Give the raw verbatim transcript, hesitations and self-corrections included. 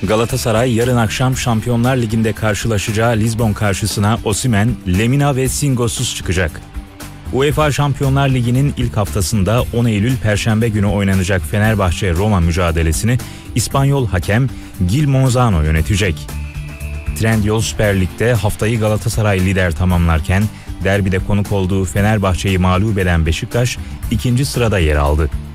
Galatasaray yarın akşam Şampiyonlar Ligi'nde karşılaşacağı Lizbon karşısına Osimhen, Lemina ve Singos'uz çıkacak. UEFA Şampiyonlar Ligi'nin ilk haftasında on Eylül Perşembe günü oynanacak Fenerbahçe-Roma mücadelesini İspanyol hakem Gil Manzano yönetecek. Trendyol Süper Lig'de haftayı Galatasaray lider tamamlarken derbide konuk olduğu Fenerbahçe'yi mağlup eden Beşiktaş ikinci sırada yer aldı.